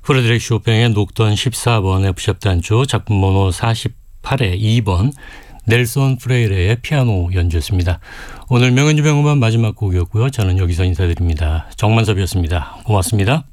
프레드릭 쇼팽의 녹던 14번 F샵 단조 작품 번호 48의 2번 넬손 프레이레의 피아노 연주였습니다. 오늘 명연주 병음반 마지막 곡이었고요. 저는 여기서 인사드립니다. 정만섭이었습니다. 고맙습니다.